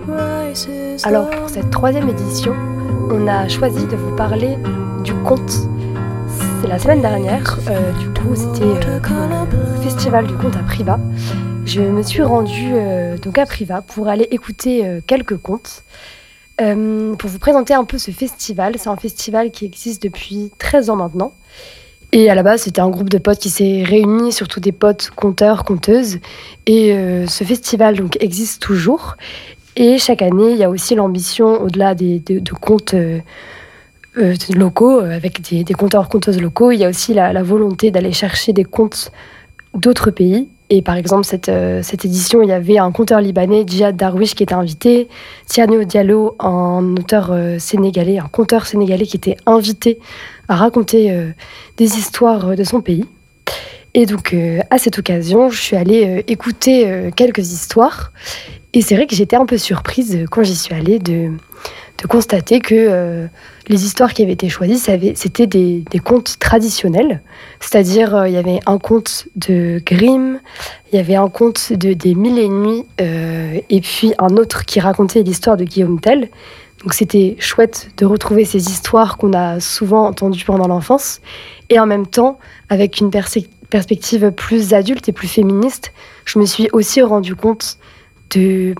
Alors pour cette 3e édition, on a choisi de vous parler du conte. C'est la semaine dernière, du coup c'était le festival du conte à Privas. Je me suis rendue donc à Privas pour aller écouter quelques contes. Pour vous présenter un peu ce festival, c'est un festival qui existe depuis 13 ans maintenant. Et à la base, c'était un groupe de potes qui s'est réuni, surtout des potes conteurs, conteuses. Et ce festival donc, existe toujours. Et chaque année, il y a aussi l'ambition, au-delà de contes locaux, avec des conteurs, conteuses locaux, il y a aussi la volonté d'aller chercher des contes d'autres pays. Et par exemple, cette édition, il y avait un conteur libanais, Djihad Darwish, qui était invité, Tiano Diallo, un auteur sénégalais, un conteur sénégalais qui était invité à raconter des histoires de son pays. Et donc, à cette occasion, je suis allée écouter quelques histoires. Et c'est vrai que j'étais un peu surprise quand j'y suis allée de constater que les histoires qui avaient été choisies, c'était des contes traditionnels. C'est-à-dire, il y avait un conte de Grimm, il y avait un conte des Mille et une nuits, et puis un autre qui racontait l'histoire de Guillaume Tell. Donc c'était chouette de retrouver ces histoires qu'on a souvent entendues pendant l'enfance, et en même temps, avec une perspective plus adulte et plus féministe, je me suis aussi rendu compte de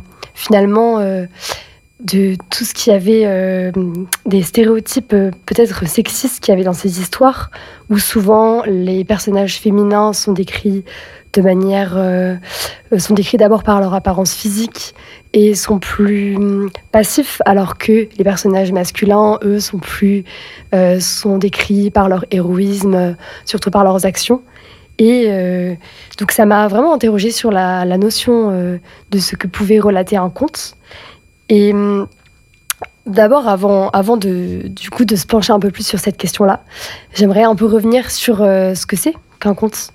tout ce qu'il y avait, des stéréotypes peut-être sexistes qu'il y avait dans ces histoires, où souvent les personnages féminins sont décrits sont décrits d'abord par leur apparence physique et sont plus passifs, alors que les personnages masculins, eux, sont décrits par leur héroïsme, surtout par leurs actions. Et donc ça m'a vraiment interrogée sur la notion de ce que pouvait relater un conte. Et d'abord, avant de se pencher un peu plus sur cette question-là, j'aimerais un peu revenir sur ce que c'est qu'un conte.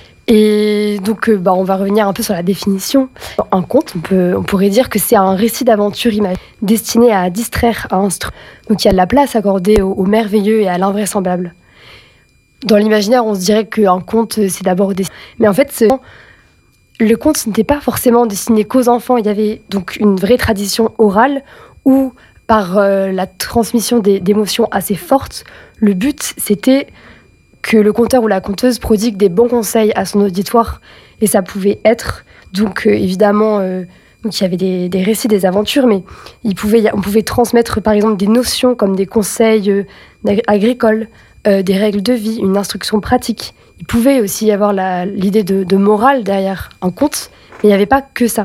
Et donc, on va revenir un peu sur la définition. Un conte, on pourrait dire que c'est un récit d'aventure imaginaire destiné à distraire, à instruire. Donc il y a de la place accordée au merveilleux et à l'invraisemblable. Dans l'imaginaire, on se dirait qu'un conte, c'est d'abord destiné. Mais en fait, le conte n'était pas forcément destiné qu'aux enfants. Il y avait donc une vraie tradition orale où, par la transmission d'émotions assez fortes, le but, c'était que le conteur ou la conteuse prodigue des bons conseils à son auditoire. Et ça pouvait être, donc évidemment, donc il y avait des récits, des aventures, mais on pouvait transmettre, par exemple, des notions comme des conseils agricoles, des règles de vie, une instruction pratique. Il pouvait aussi y avoir l'idée de morale derrière un conte, mais il n'y avait pas que ça.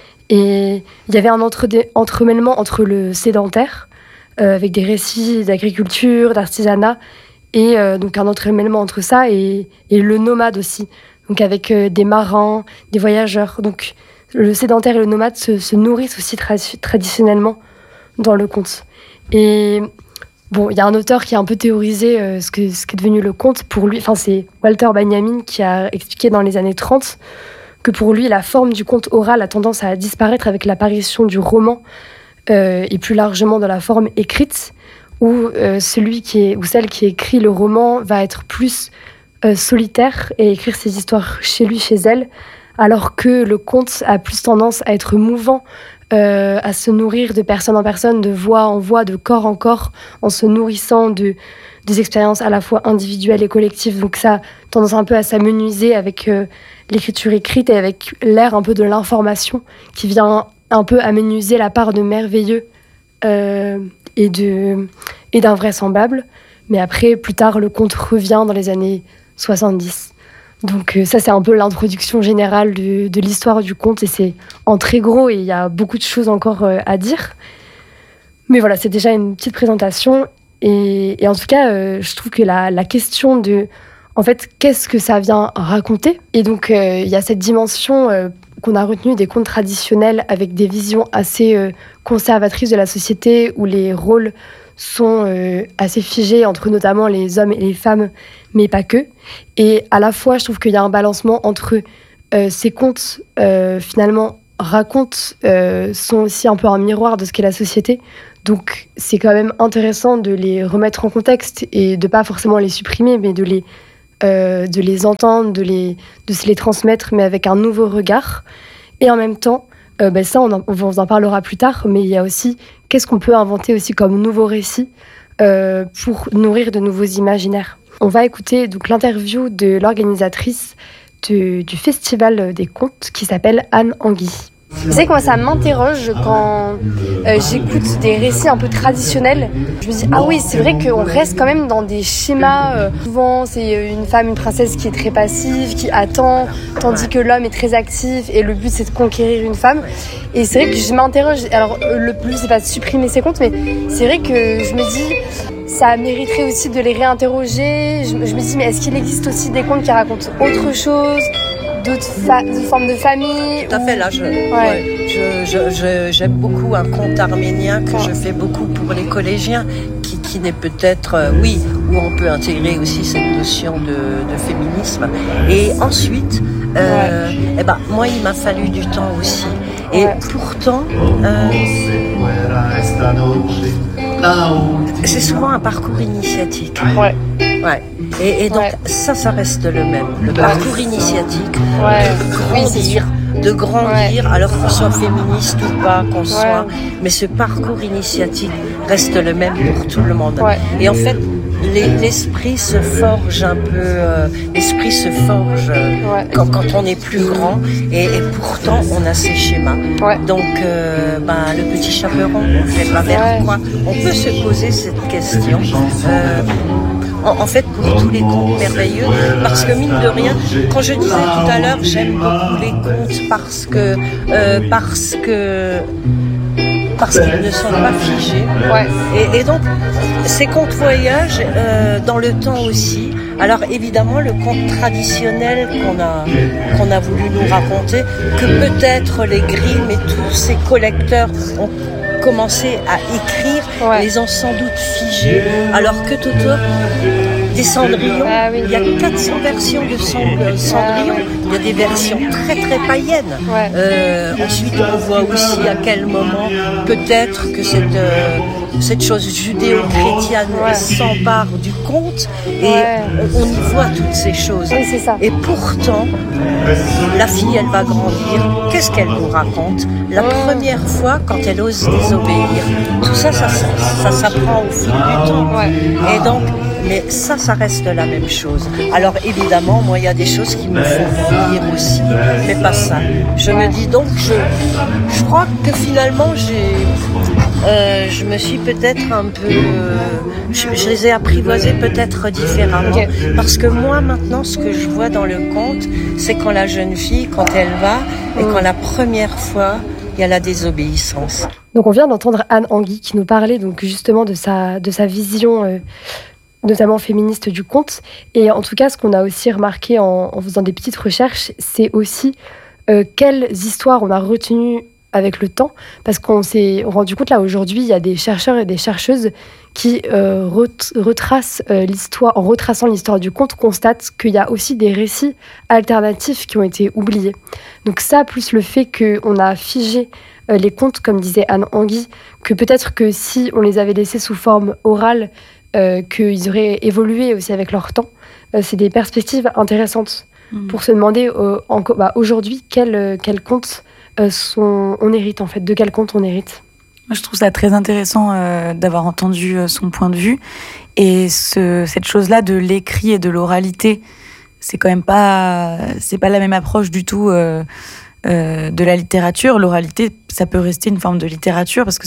Et il y avait un entremêlement entre le sédentaire, avec des récits d'agriculture, d'artisanat, et donc un entremêlement entre ça et le nomade aussi, donc avec des marins, des voyageurs. Donc le sédentaire et le nomade se nourrissent aussi traditionnellement dans le conte. Et bon, il y a un auteur qui a un peu théorisé ce qu'est devenu le conte. Pour lui, c'est Walter Benjamin qui a expliqué dans les années 30 que pour lui, la forme du conte oral a tendance à disparaître avec l'apparition du roman et plus largement de la forme écrite, où celle qui écrit le roman va être plus solitaire et écrire ses histoires chez lui, chez elle, alors que le conte a plus tendance à être mouvant, à se nourrir de personne en personne, de voix en voix, de corps en corps, en se nourrissant des expériences à la fois individuelles et collectives. Donc ça a tendance un peu à s'amenuiser avec l'écriture écrite et avec l'air un peu de l'information qui vient un peu amenuiser la part de merveilleux et d'invraisemblable. Mais après, plus tard, le conte revient dans les années 70. Donc ça, c'est un peu l'introduction générale de l'histoire du conte, et c'est en très gros, et il y a beaucoup de choses encore à dire. Mais voilà, c'est déjà une petite présentation. Et en tout cas, je trouve que la question de, en fait, qu'est-ce que ça vient raconter ? Et donc, il y a cette dimension qu'on a retenue des contes traditionnels avec des visions assez conservatrices de la société, où les rôles sont assez figés entre notamment les hommes et les femmes, mais pas que. Et à la fois, je trouve qu'il y a un balancement entre ces contes, finalement, sont aussi un peu un miroir de ce qu'est la société. Donc, c'est quand même intéressant de les remettre en contexte et de pas forcément les supprimer, mais de les entendre, de se les transmettre, mais avec un nouveau regard. Et en même temps, Ça, on vous en parlera plus tard, mais il y a aussi qu'est-ce qu'on peut inventer aussi comme nouveaux récits pour nourrir de nouveaux imaginaires. On va écouter donc l'interview de l'organisatrice du Festival des Contes qui s'appelle Anne Anguy. Vous savez comment ça m'interroge quand j'écoute des récits un peu traditionnels. Je me dis, ah oui, c'est vrai qu'on reste quand même dans des schémas. Souvent, c'est une femme, une princesse qui est très passive, qui attend, tandis que l'homme est très actif et le but, c'est de conquérir une femme. Et c'est vrai que je m'interroge. Alors, le but, c'est pas de supprimer ces contes, mais c'est vrai que je me dis, ça mériterait aussi de les réinterroger. Je me dis, mais est-ce qu'il existe aussi des contes qui racontent autre chose ? D'autres formes de famille. Tout à fait, là, j'aime beaucoup un conte arménien que je fais beaucoup pour les collégiens, qui n'est peut-être, où on peut intégrer aussi cette notion de féminisme. Et ensuite, moi, il m'a fallu du temps aussi. Et pourtant, c'est souvent un parcours initiatique. Ouais. Et donc, ça reste le même. Le parcours initiatique, de grandir, alors qu'on soit féministe ou pas, mais ce parcours initiatique reste le même pour tout le monde. Ouais. Et en fait, l'esprit se forge un peu, quand on est plus grand, et pourtant on a ces schémas. Ouais. Donc, le petit chaperon, on fait pas vers quoi ? On peut se poser cette question. En fait, pour tous les contes merveilleux, parce que mine de rien, quand je disais tout à l'heure, j'aime beaucoup les contes parce qu'ils ne sont pas figés. Ouais. Et donc, ces contes voyagent dans le temps aussi. Alors évidemment, le conte traditionnel qu'on a voulu nous raconter, que peut-être les Grimm et tous ces collecteurs ont commencé à écrire, les ont sans doute figés. Alors que Toto, des Cendrillon, il y a 400 versions de Cendrillon. Il y a des versions très très païennes. Ensuite, on voit aussi à quel moment peut-être que cette chose judéo-chrétienne s'empare du conte, et on y voit toutes ces choses. Oui, c'est ça. Et pourtant, la fille, elle va grandir. Qu'est-ce qu'elle nous raconte ? La première fois, quand elle ose désobéir. Tout ça s'apprend au fil du temps. Et donc, mais ça reste la même chose. Alors évidemment, moi, il y a des choses qui me font rire aussi, mais pas ça. Je me dis donc, je crois que finalement, je me suis peut-être un peu... je les ai apprivoisés peut-être différemment. Parce que moi, maintenant, ce que je vois dans le conte, c'est quand la jeune fille, quand elle va, et quand la première fois, il y a la désobéissance. Donc on vient d'entendre Anne Anguy qui nous parlait donc justement de sa vision... notamment féministe du conte. Et en tout cas, ce qu'on a aussi remarqué en faisant des petites recherches, c'est aussi quelles histoires on a retenues avec le temps, parce qu'on s'est rendu compte là aujourd'hui, il y a des chercheurs et des chercheuses qui retracent l'histoire, en retraçant l'histoire du conte, constatent qu'il y a aussi des récits alternatifs qui ont été oubliés. Donc ça, plus le fait qu'on a figé les contes, comme disait Anne Anguy, que peut-être que si on les avait laissés sous forme orale, qu'ils auraient évolué aussi avec leur temps. C'est des perspectives intéressantes pour se demander aujourd'hui quel conte on hérite en fait, de quel conte on hérite. Moi, je trouve ça très intéressant d'avoir entendu son point de vue, et cette chose-là de l'écrit et de l'oralité, c'est quand même pas la même approche du tout de la littérature. L'oralité, ça peut rester une forme de littérature parce que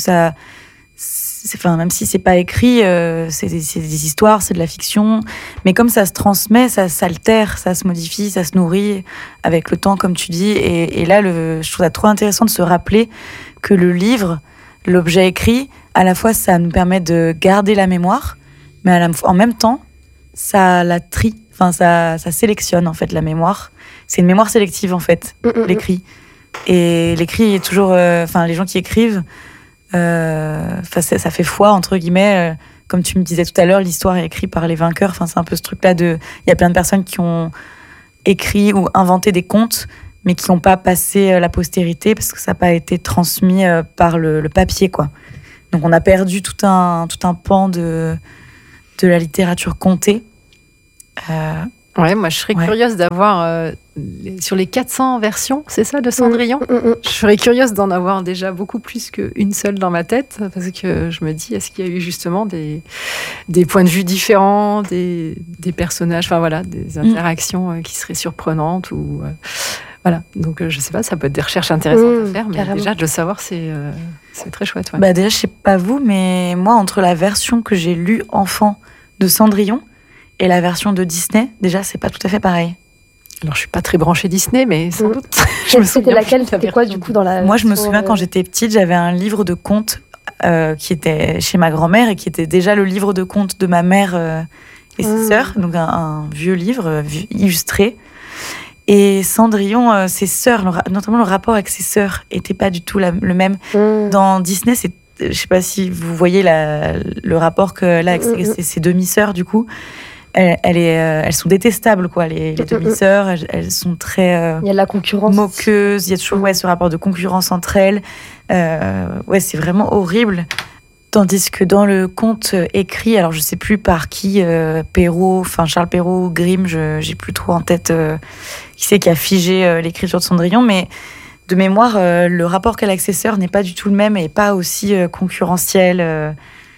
même si c'est pas écrit, c'est des histoires, c'est de la fiction, mais comme ça se transmet, ça s'altère, ça se modifie, ça se nourrit avec le temps, comme tu dis. Et là, je trouve ça trop intéressant de se rappeler que le livre, l'objet écrit, à la fois ça nous permet de garder la mémoire, mais en même temps, ça la trie, ça sélectionne en fait la mémoire. C'est une mémoire sélective en fait, l'écrit. Et l'écrit est toujours, les gens qui écrivent. Ça fait foi entre guillemets, comme tu me disais tout à l'heure, l'histoire est écrite par les vainqueurs. C'est un peu ce truc-là il y a plein de personnes qui ont écrit ou inventé des contes, mais qui n'ont pas passé la postérité parce que ça n'a pas été transmis par le papier, quoi. Donc on a perdu tout un pan de la littérature contée Ouais, moi je serais curieuse d'avoir sur les 400 versions, c'est ça, de Cendrillon. Je serais curieuse d'en avoir déjà beaucoup plus qu'une seule dans ma tête, parce que je me dis, est-ce qu'il y a eu justement des points de vue différents, des personnages, enfin voilà, des interactions qui seraient surprenantes ou voilà. Donc je sais pas, ça peut être des recherches intéressantes à faire, mais déjà de le savoir, c'est très chouette. Ouais. Bah déjà, je sais pas vous, mais moi, entre la version que j'ai lue enfant de Cendrillon et la version de Disney, déjà, c'est pas tout à fait pareil. Alors, je suis pas très branchée Disney, mais sans doute. C'était laquelle? C'était quoi, du coup, dans la... Moi, je me souviens, quand j'étais petite, j'avais un livre de contes qui était chez ma grand-mère et qui était déjà le livre de contes de ma mère et ses sœurs. Donc, un vieux livre illustré. Et Cendrillon, ses sœurs, notamment le rapport avec ses sœurs, était pas du tout le même. Dans Disney, je sais pas si vous voyez le rapport qu'elle a avec ses demi-sœurs, du coup. Elles sont détestables, quoi. Les demi-sœurs, elles sont très il y a de la concurrence, moqueuses. Il y a toujours ce rapport de concurrence entre elles. C'est vraiment horrible. Tandis que dans le conte écrit, alors je sais plus par qui, Charles Perrault, Grimm, j'ai plus trop en tête qui c'est qui a figé l'écriture de Cendrillon, mais de mémoire, le rapport qu'elle a avec ses sœurs n'est pas du tout le même et pas aussi concurrentiel,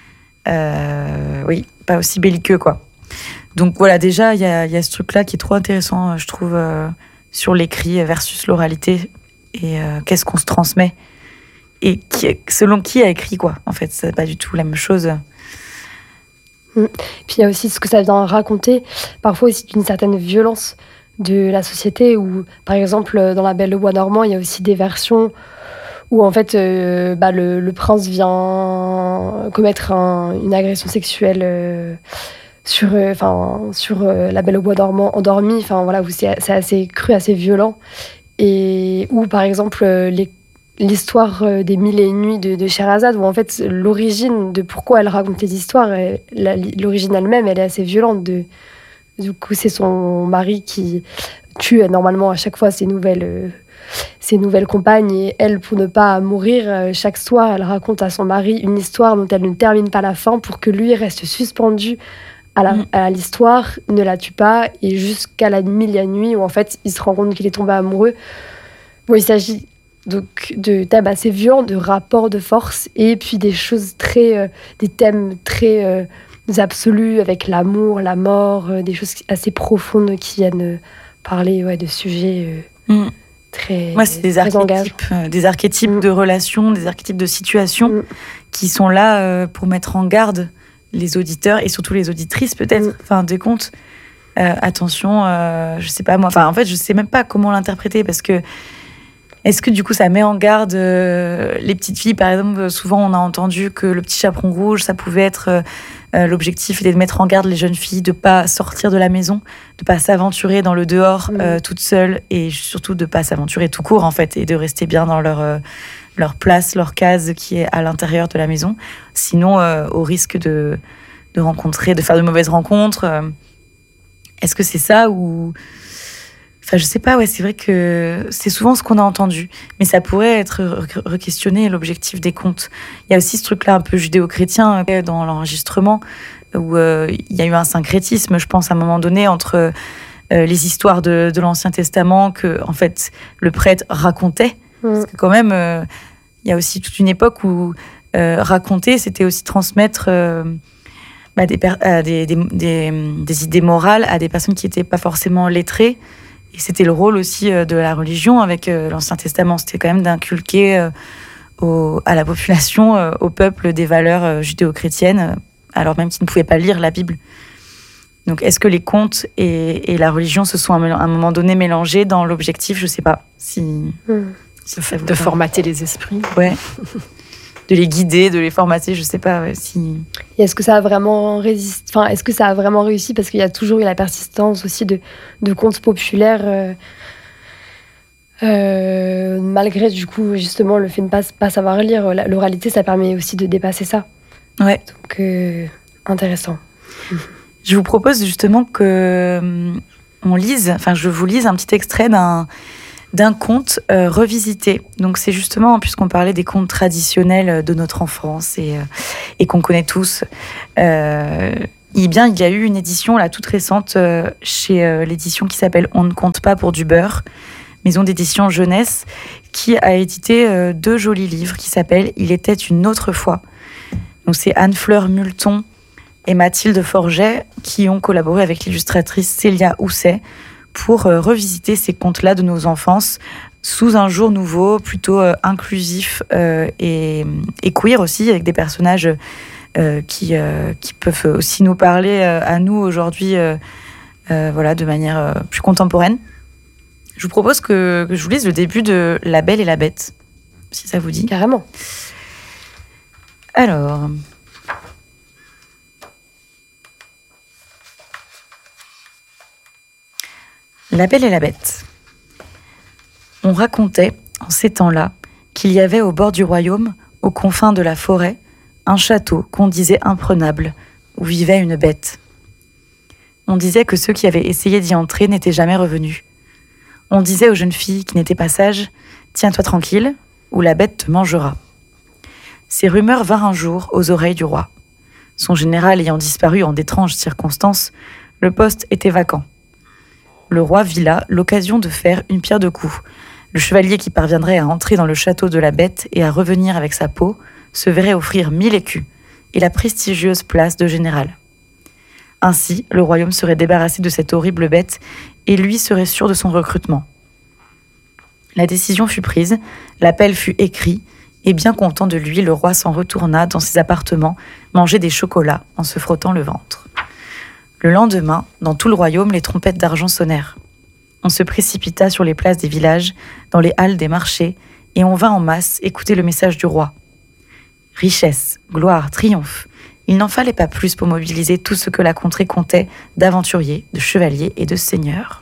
pas aussi belliqueux, quoi. Donc voilà, déjà, il y a ce truc-là qui est trop intéressant, je trouve, sur l'écrit versus l'oralité et qu'est-ce qu'on se transmet. Et selon qui a écrit, quoi. En fait, c'est pas du tout la même chose. Puis il y a aussi ce que ça vient raconter, parfois aussi d'une certaine violence de la société, où, par exemple, dans La Belle au Bois dormant, il y a aussi des versions où, en fait, le prince vient commettre une agression sexuelle sur La Belle au Bois dormant endormie, enfin voilà, où c'est assez cru, assez violent, et où par exemple l'histoire des Mille et une nuits de Scheherazade, où en fait l'origine de pourquoi elle raconte les histoires, l'origine elle-même, elle est assez violente. Du coup, c'est son mari qui tue normalement à chaque fois ses nouvelles compagnes, et elle, pour ne pas mourir, chaque soir elle raconte à son mari une histoire dont elle ne termine pas la fin pour que lui reste suspendu à l'histoire, ne la tue pas, et jusqu'à la nuit où en fait il se rend compte qu'il est tombé amoureux. Bon, il s'agit donc de thèmes assez violents, de rapports de force, et puis des thèmes très absolus avec l'amour, la mort, des choses assez profondes qui viennent parler de sujets très c'est des archétypes de relations, des archétypes de situations qui sont là pour mettre en garde les auditeurs et surtout les auditrices, peut-être, des contes. Attention, je sais pas moi, en fait je sais même pas comment l'interpréter, parce que est-ce que du coup ça met en garde les petites filles, par exemple? Souvent on a entendu que le petit chaperon rouge, ça pouvait être l'objectif était de mettre en garde les jeunes filles de pas sortir de la maison, de pas s'aventurer dans le dehors toutes seules, et surtout de pas s'aventurer tout court, en fait, et de rester bien dans leur place, leur case qui est à l'intérieur de la maison, sinon au risque de faire de mauvaises rencontres. Est-ce que c'est ça, ou... je sais pas, c'est vrai que c'est souvent ce qu'on a entendu, mais ça pourrait être re-questionné, l'objectif des contes. Il y a aussi ce truc-là un peu judéo-chrétien dans l'enregistrement, où il y a eu un syncrétisme, je pense, à un moment donné, entre les histoires de l'Ancien Testament que, en fait, le prêtre racontait. Parce que quand même, il y a aussi toute une époque où raconter, c'était aussi transmettre des idées morales à des personnes qui n'étaient pas forcément lettrées. Et c'était le rôle aussi de la religion avec l'Ancien Testament. C'était quand même d'inculquer à la population, au peuple, des valeurs judéo-chrétiennes, alors même qu'ils ne pouvaient pas lire la Bible. Donc, est-ce que les contes et la religion se sont à un moment donné mélangés dans l'objectif? Je ne sais pas. Le fait de formater les esprits. Ouais. De les guider, de les formater, je ne sais pas. Si... Et est-ce que ça a vraiment est-ce que ça a vraiment réussi? Parce qu'il y a toujours eu la persistance aussi de contes populaires, malgré, du coup, justement, le fait de ne pas savoir lire. L'oralité, ça permet aussi de dépasser ça. Ouais. Donc, intéressant. Je vous propose justement que je vous lise un petit extrait d'un conte revisité. Donc c'est justement, puisqu'on parlait des contes traditionnels de notre enfance et qu'on connaît tous, il Eh bien, il y a eu une édition là, toute récente chez l'édition qui s'appelle On ne compte pas pour du beurre, maison d'édition jeunesse, qui a édité 2 jolis livres qui s'appellent Il était une autre fois. Donc, c'est Anne-Fleur Multon et Mathilde Forget qui ont collaboré avec l'illustratrice Célia Housset pour revisiter ces contes-là de nos enfances sous un jour nouveau, plutôt inclusif et queer aussi, avec des personnages qui peuvent aussi nous parler à nous aujourd'hui de manière plus contemporaine. Je vous propose que je vous lise le début de La Belle et la Bête, si ça vous dit. Carrément. Alors... La Belle et la Bête. On racontait, en ces temps-là, qu'il y avait au bord du royaume, aux confins de la forêt, un château qu'on disait imprenable, où vivait une bête. On disait que ceux qui avaient essayé d'y entrer n'étaient jamais revenus. On disait aux jeunes filles qui n'étaient pas sages « Tiens-toi tranquille, ou la bête te mangera ». Ces rumeurs vinrent un jour aux oreilles du roi. Son général ayant disparu en d'étranges circonstances, le poste était vacant. Le roi vit là l'occasion de faire une pierre deux coups. Le chevalier qui parviendrait à entrer dans le château de la bête et à revenir avec sa peau se verrait offrir 1000 écus et la prestigieuse place de général. Ainsi, le royaume serait débarrassé de cette horrible bête et lui serait sûr de son recrutement. La décision fut prise, l'appel fut écrit, et bien content de lui, le roi s'en retourna dans ses appartements manger des chocolats en se frottant le ventre. Le lendemain, dans tout le royaume, les trompettes d'argent sonnèrent. On se précipita sur les places des villages, dans les halles des marchés, et on vint en masse écouter le message du roi. Richesse, gloire, triomphe, il n'en fallait pas plus pour mobiliser tout ce que la contrée comptait d'aventuriers, de chevaliers et de seigneurs.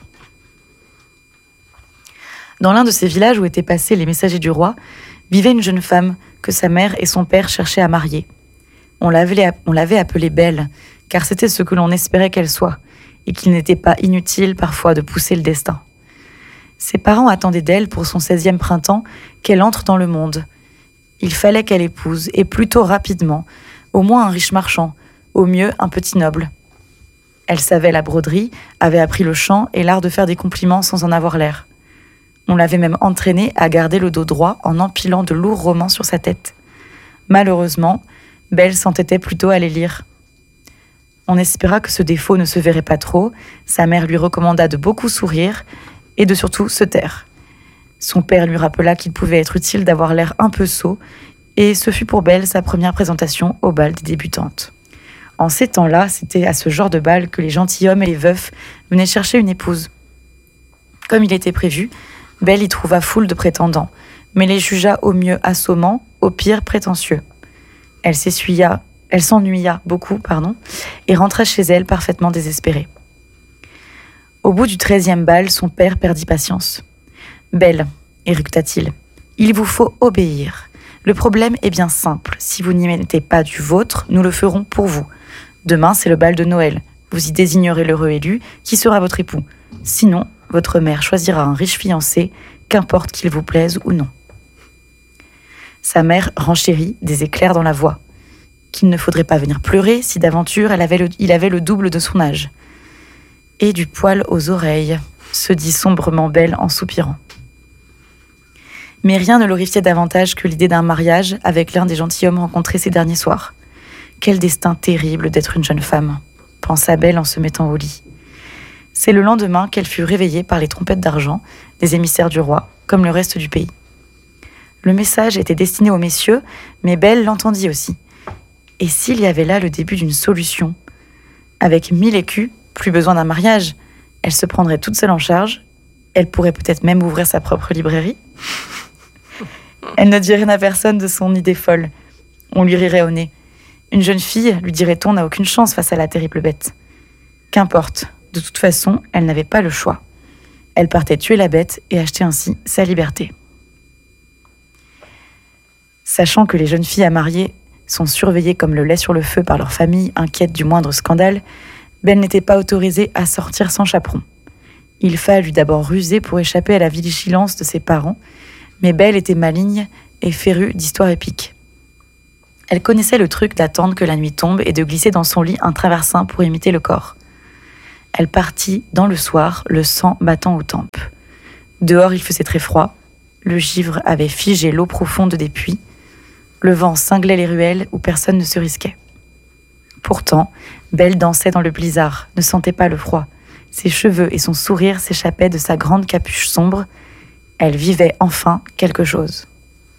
Dans l'un de ces villages où étaient passés les messagers du roi, vivait une jeune femme que sa mère et son père cherchaient à marier. On l'avait appelée Belle, car c'était ce que l'on espérait qu'elle soit, et qu'il n'était pas inutile parfois de pousser le destin. Ses parents attendaient d'elle pour son 16e printemps qu'elle entre dans le monde. Il fallait qu'elle épouse, et plutôt rapidement, au moins un riche marchand, au mieux un petit noble. Elle savait la broderie, avait appris le chant et l'art de faire des compliments sans en avoir l'air. On l'avait même entraînée à garder le dos droit en empilant de lourds romans sur sa tête. Malheureusement, Belle s'entêtait plutôt à les lire. On espéra que ce défaut ne se verrait pas trop. Sa mère lui recommanda de beaucoup sourire et de surtout se taire. Son père lui rappela qu'il pouvait être utile d'avoir l'air un peu sot, et ce fut pour Belle sa première présentation au bal des débutantes. En ces temps-là, c'était à ce genre de bal que les gentilshommes et les veufs venaient chercher une épouse. Comme il était prévu, Belle y trouva foule de prétendants, mais les jugea au mieux assommants, au pire prétentieux. Elle s'ennuya beaucoup, et rentra chez elle parfaitement désespérée. Au bout du 13e bal, son père perdit patience. « Belle, éructa-t-il, il vous faut obéir. Le problème est bien simple. Si vous n'y mettez pas du vôtre, nous le ferons pour vous. Demain, c'est le bal de Noël. Vous y désignerez l'heureux élu, qui sera votre époux. Sinon, votre mère choisira un riche fiancé, qu'importe qu'il vous plaise ou non. » Sa mère renchérit, des éclairs dans la voix. Qu'il ne faudrait pas venir pleurer si d'aventure il avait le double de son âge. Et du poil aux oreilles, se dit sombrement Belle en soupirant. Mais rien ne l'horrifiait davantage que l'idée d'un mariage avec l'un des gentilshommes rencontrés ces derniers soirs. Quel destin terrible d'être une jeune femme, pensa Belle en se mettant au lit. C'est le lendemain qu'elle fut réveillée par les trompettes d'argent, des émissaires du roi, comme le reste du pays. Le message était destiné aux messieurs, mais Belle l'entendit aussi. Et s'il y avait là le début d'une solution? Avec 1000 écus, plus besoin d'un mariage. Elle se prendrait toute seule en charge. Elle pourrait peut-être même ouvrir sa propre librairie. Elle ne dirait à personne de son idée folle. On lui rirait au nez. Une jeune fille, lui dirait-on, n'a aucune chance face à la terrible bête. Qu'importe, de toute façon, elle n'avait pas le choix. Elle partait tuer la bête et acheter ainsi sa liberté. Sachant que les jeunes filles à marier sont surveillées comme le lait sur le feu par leur famille, inquiète du moindre scandale, Belle n'était pas autorisée à sortir sans chaperon. Il fallut d'abord ruser pour échapper à la vigilance de ses parents, mais Belle était maligne et férue d'histoires épiques. Elle connaissait le truc d'attendre que la nuit tombe et de glisser dans son lit un traversin pour imiter le corps. Elle partit dans le soir, le sang battant aux tempes. Dehors, il faisait très froid. Le givre avait figé l'eau profonde des puits. Le vent cinglait les ruelles où personne ne se risquait. Pourtant, Belle dansait dans le blizzard, ne sentait pas le froid. Ses cheveux et son sourire s'échappaient de sa grande capuche sombre. Elle vivait enfin quelque chose.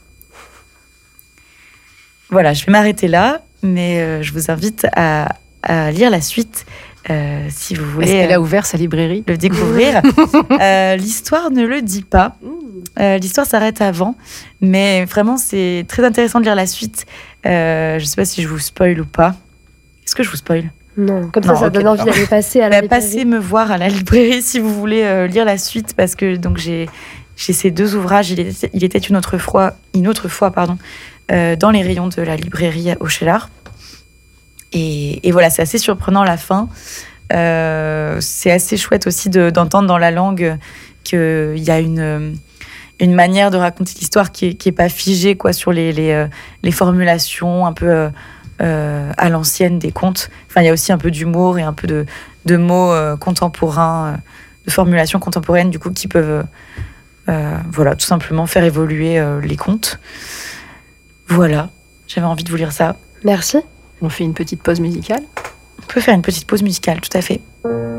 Voilà, je vais m'arrêter là, mais je vous invite à lire la suite si vous voulez. Est-ce qu'elle a ouvert sa librairie ? Le découvrir. L'histoire ne le dit pas. L'histoire s'arrête avant, mais vraiment, c'est très intéressant de lire la suite. Je ne sais pas si je vous spoil ou pas. Est-ce que je vous spoil ? Non, comme ça donne envie d'aller passer à la librairie. Passez me voir à la librairie si vous voulez lire la suite, parce que donc j'ai ces 2 ouvrages. Il était une autre fois, dans les rayons de la librairie au Cheylard. Et voilà, c'est assez surprenant la fin. C'est assez chouette aussi d'entendre dans la langue qu'il y a une manière de raconter l'histoire qui est pas figée quoi, sur les formulations un peu à l'ancienne des contes. Enfin, il y a aussi un peu d'humour et un peu de mots contemporains, de formulations contemporaines du coup qui peuvent tout simplement faire évoluer les contes. Voilà, j'avais envie de vous lire ça. Merci. On fait une petite pause musicale ? On peut faire une petite pause musicale, tout à fait.